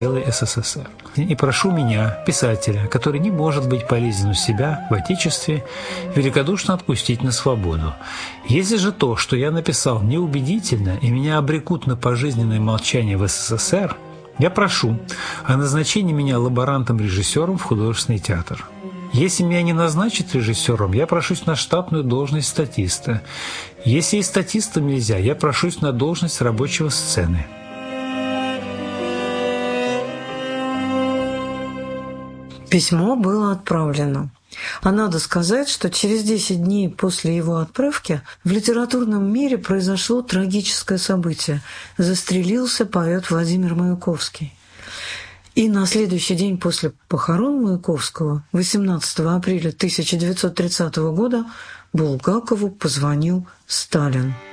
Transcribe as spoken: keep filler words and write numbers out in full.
СССР. И прошу меня, писателя, который не может быть полезен у себя в Отечестве, великодушно отпустить на свободу. Если же то, что я написал, неубедительно и меня обрекут на пожизненное молчание в СССР, я прошу о назначении меня лаборантом-режиссером в художественный театр. Если меня не назначат режиссером, я прошусь на штатную должность статиста. Если и статистом нельзя, я прошусь на должность рабочего сцены. Письмо было отправлено. А надо сказать, что через десять дней после его отправки в литературном мире произошло трагическое событие. Застрелился поэт Владимир Маяковский. И на следующий день после похорон Маяковского, восемнадцатого апреля тысяча девятьсот тридцатого года, Булгакову позвонил Сталин.